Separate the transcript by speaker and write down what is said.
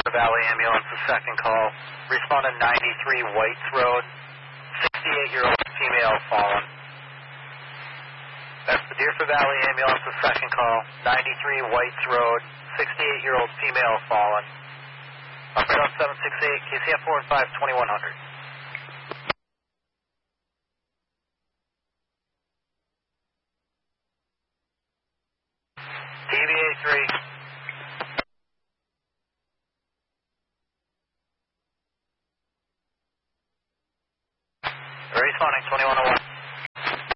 Speaker 1: Valley Ambulance, the second call. Responding 93 Whites Road. 68-year-old female fallen. That's the Deerfield Valley Ambulance, the second call. 93 Whites Road. 68-year-old female fallen. Upgrade on 768, KCF 4 and 5, 2100. TVA 3. Responding 2101.